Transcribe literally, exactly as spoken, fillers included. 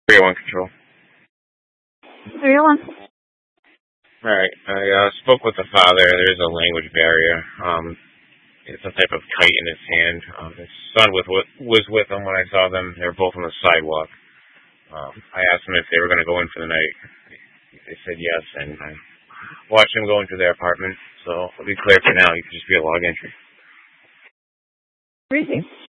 three oh one Control. three oh one. All right. I uh, spoke with the father. There's a language barrier. Um, it's some type of kite in his hand. Um, his son with, was with him when I saw them. They were both on the sidewalk. Um, I asked them if they were going to go in for the night. They said yes, and I watched them go into their apartment. So it'll be clear for now. You can just be a log entry. Appreciate